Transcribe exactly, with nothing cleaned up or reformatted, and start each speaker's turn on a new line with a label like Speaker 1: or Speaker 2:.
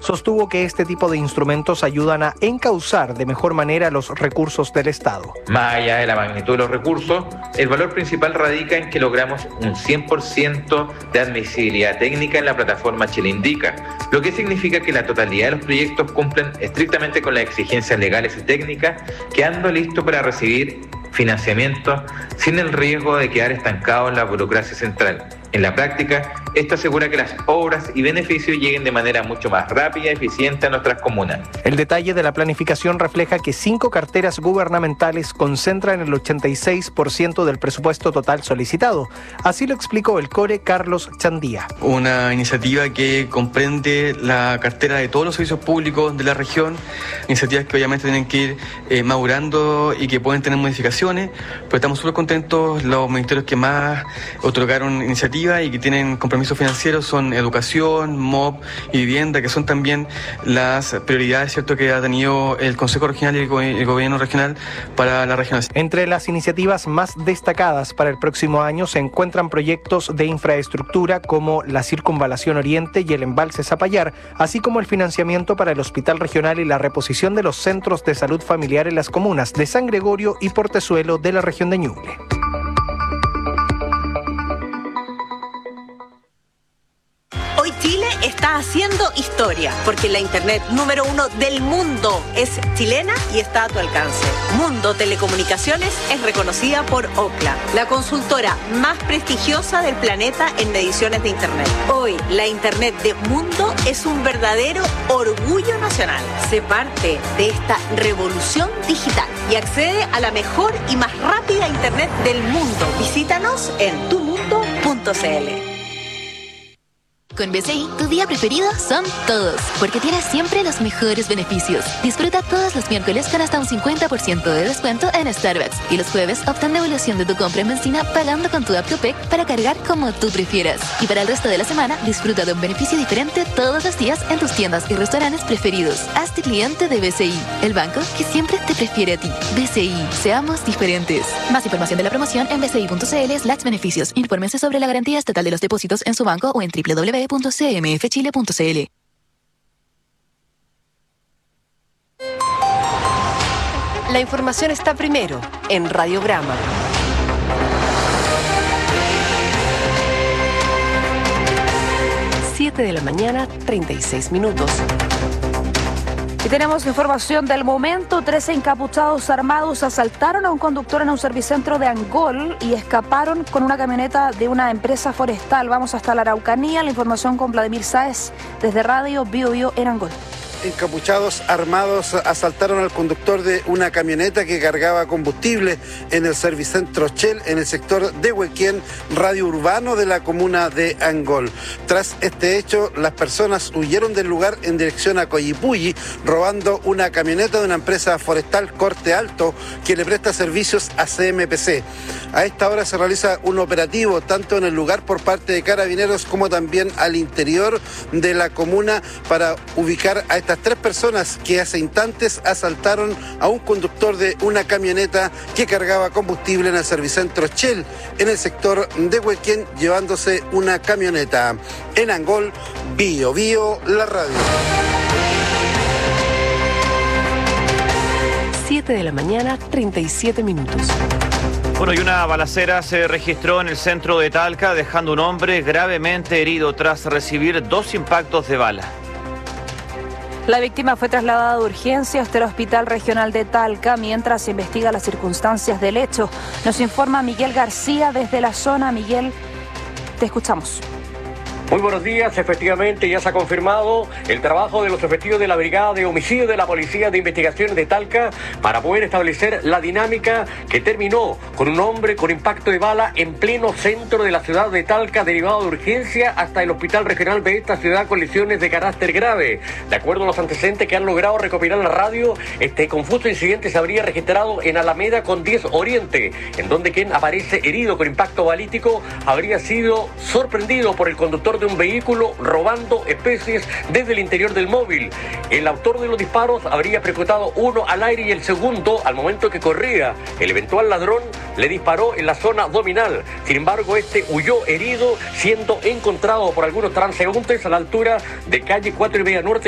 Speaker 1: sostuvo que este tipo de instrumentos ayudan a encauzar de mejor manera los recursos del Estado.
Speaker 2: Más allá de la magnitud de los recursos, el valor principal radica en que logramos un cien por ciento de admisibilidad técnica en la plataforma Chile Indica, lo que significa que la totalidad de los proyectos cumplen estrictamente con las exigencias legales y técnicas, quedando listo para recibir financiamiento sin el riesgo de quedar estancado en la burocracia central. En la práctica, esto asegura que las obras y beneficios lleguen de manera mucho más rápida y eficiente a nuestras comunas.
Speaker 1: El detalle de la planificación refleja que cinco carteras gubernamentales concentran el ochenta y seis por ciento del presupuesto total solicitado. Así lo explicó el core Carlos Chandía.
Speaker 3: Una iniciativa que comprende la cartera de todos los servicios públicos de la región, iniciativas que obviamente tienen que ir eh, madurando y que pueden tener modificaciones, pero estamos súper contentos. Los ministerios que más otorgaron iniciativas y que tienen compromisos financieros son educación, M O B y vivienda, que son también las prioridades, ¿cierto?, que ha tenido el Consejo Regional y el, go- el Gobierno Regional para la región.
Speaker 1: Entre las iniciativas más destacadas para el próximo año se encuentran proyectos de infraestructura como la Circunvalación Oriente y el embalse Zapallar, así como el financiamiento para el Hospital Regional y la reposición de los centros de salud familiar en las comunas de San Gregorio y Portezuelo de la región de Ñuble.
Speaker 4: Hoy Chile está haciendo historia, porque la internet número uno del mundo es chilena y está a tu alcance. Mundo Telecomunicaciones es reconocida por Ookla, la consultora más prestigiosa del planeta en mediciones de internet. Hoy, la internet de Mundo es un verdadero orgullo nacional. Sé parte de esta revolución digital y accede a la mejor y más rápida internet del mundo. Visítanos en tu mundo punto c l.
Speaker 5: Con B C I, tu día preferido son todos, porque tienes siempre los mejores beneficios. Disfruta todos los miércoles con hasta un cincuenta por ciento de descuento en Starbucks. Y los jueves, obtén devolución de tu compra en benzina pagando con tu app Copec para cargar como tú prefieras. Y para el resto de la semana, disfruta de un beneficio diferente todos los días en tus tiendas y restaurantes preferidos. Hazte cliente de B C I, el banco que siempre te prefiere a ti. B C I, seamos diferentes. Más información de la promoción en bci.cl slash beneficios. Infórmense sobre la garantía estatal de los depósitos en su banco o en doble u doble u doble u punto c m f chile punto c l.
Speaker 6: La información está primero en Radiograma. siete de la mañana, treinta y seis minutos.
Speaker 7: Y tenemos información del momento. trece encapuchados armados asaltaron a un conductor en un servicentro de Angol y escaparon con una camioneta de una empresa forestal. Vamos hasta la Araucanía. La información con Vladimir Sáez desde Radio Bio Bio en Angol.
Speaker 8: Encapuchados armados asaltaron al conductor de una camioneta que cargaba combustible en el servicentro Shell en el sector de Huequén, radio urbano de la comuna de Angol. Tras este hecho, las personas huyeron del lugar en dirección a Coyipulli, robando una camioneta de una empresa forestal Corte Alto que le presta servicios a C M P C. A esta hora se realiza un operativo tanto en el lugar por parte de Carabineros como también al interior de la comuna para ubicar a esta Estas tres personas que hace instantes asaltaron a un conductor de una camioneta que cargaba combustible en el servicentro Shell en el sector de Huequén, llevándose una camioneta. En Angol, Bio Bio, la radio.
Speaker 6: siete de la mañana, treinta y siete minutos.
Speaker 9: Bueno, y una balacera se registró en el centro de Talca, dejando un hombre gravemente herido tras recibir dos impactos de bala.
Speaker 7: La víctima fue trasladada de urgencia hasta el Hospital Regional de Talca mientras se investiga las circunstancias del hecho. Nos informa Miguel García desde la zona. Miguel, te escuchamos.
Speaker 10: Muy buenos días, efectivamente ya se ha confirmado el trabajo de los efectivos de la Brigada de Homicidio de la Policía de Investigaciones de Talca para poder establecer la dinámica que terminó con un hombre con impacto de bala en pleno centro de la ciudad de Talca, derivado de urgencia hasta el Hospital Regional de esta ciudad con lesiones de carácter grave. De acuerdo a los antecedentes que han logrado recopilar la radio, este confuso incidente se habría registrado en Alameda con diez Oriente, en donde quien aparece herido con impacto balístico habría sido sorprendido por el conductor de un vehículo robando especies desde el interior del móvil. El autor de los disparos habría percutado uno al aire y el segundo al momento que corría. El eventual ladrón le disparó en la zona abdominal. Sin embargo, este huyó herido, siendo encontrado por algunos transeúntes a la altura de calle cuatro y media Norte